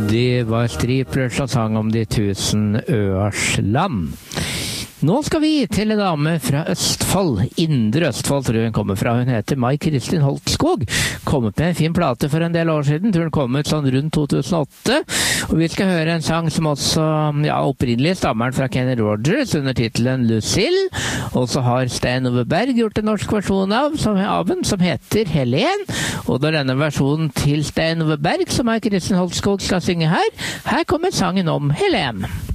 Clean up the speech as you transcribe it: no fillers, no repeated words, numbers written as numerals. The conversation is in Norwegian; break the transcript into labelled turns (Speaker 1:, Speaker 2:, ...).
Speaker 1: Det var Striplers som sang om de 1000 øers land. Nå skal vi til en dame fra Østfold. Indre Østfold tror jeg hun kommer fra. Hun heter Mai Kristin Holtskog. Kommet med en fin plate for en del år siden. Tror hun kom ut sånn rundt 2008. Og vi skal høre en sang som også opprinnelig stammer fra Kenny Rogers under titelen Lucille. Og så har Stein Ove Berg gjort en norsk versjon av som heter Helen. Og det er denne versjonen til Stein Ove Berg som Mai Kristin Holtskog skal synge her. Her kommer sangen om Helen.